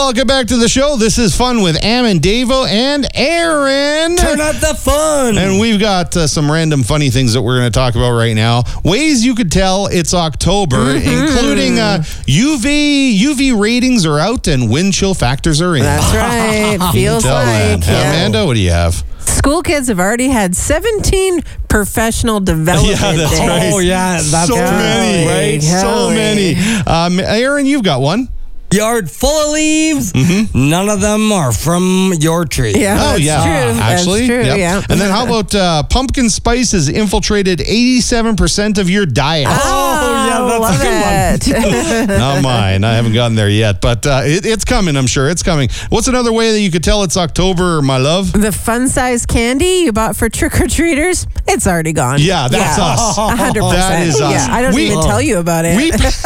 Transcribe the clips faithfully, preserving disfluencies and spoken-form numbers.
Welcome back to the show. This is Fun with Am and Davo and Aaron. Turn up the fun. And we've got uh, some random funny things that we're going to talk about right now. Ways you could tell it's October, mm-hmm. including uh, U V U V ratings are out and wind chill factors are in. That's right. Feels like. Yeah. Amanda, what do you have? School kids have already had seventeen professional development yeah, that's days. right. Oh, yeah. That's so many. right. So many. Um, Aaron, you've got one. Yard full of leaves. Mm-hmm. None of them are from your tree. Yeah, oh, that's yeah. true. Actually, that's true, yep. yeah. And then how about uh, pumpkin spice has infiltrated eighty-seven percent of your diet? Oh, yeah, that's a good one. Not mine. I haven't gotten there yet, but uh, it, it's coming, I'm sure. It's coming. What's another way that you could tell it's October, my love? The fun-size candy you bought for trick-or-treaters, it's already gone. Yeah, that's yeah. us. one hundred percent. That is us. Yeah, I don't we, even tell you about it. We,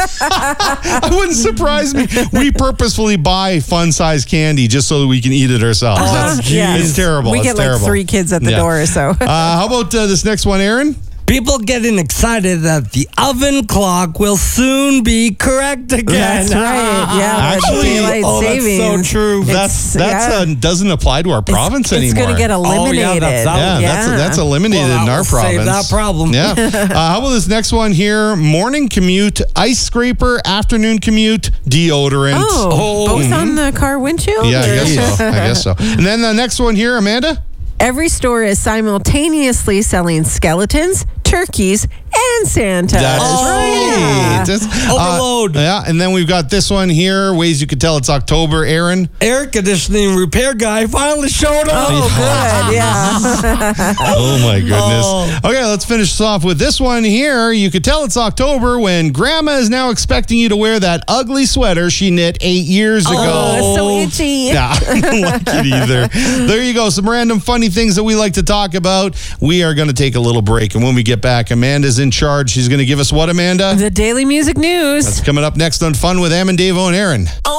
it wouldn't surprise me. We purposefully buy fun-size candy just so that we can eat it ourselves. Uh-huh. That's, yes. It's terrible. We it's get terrible. like three kids at the yeah. door, so. uh, how about uh, this next one, Aaron? People getting excited that the oven clock will soon be correct again. That's right. Yeah, Actually, daylight oh, that's savings. so true. That's that's yeah. uh, doesn't apply to our province it's, anymore. It's going to get eliminated. Oh, yeah, that's out. Yeah, yeah. that's that's eliminated Well, in that our will province. save that problem. Yeah. Uh, how about this next one here? Morning commute, ice scraper, afternoon commute, deodorant. Oh, Oh. both on the car windshield? Yeah, I or- guess so. I guess so. And then the next one here, Amanda. Every store is simultaneously selling skeletons, turkeys, and Santa. That's Oh, right. yeah. That's- Overload. Uh, yeah, and then we've got this one here. Ways you could tell it's October, Aaron. Air conditioning repair guy finally showed up. Oh, good. Yeah. Oh my goodness. Oh. Okay, let's finish this off with this one here. You could tell it's October when Grandma is now expecting you to wear that ugly sweater she knit eight years ago. Oh, it's so itchy. Yeah, I don't like it either. There you go. Some random funny things that we like to talk about. We are going to take a little break. And when we get back, Amanda's in charge. She's going to give us what, Amanda? The Daily Music News. That's coming up next on Fun with Am and Davo and Aaron.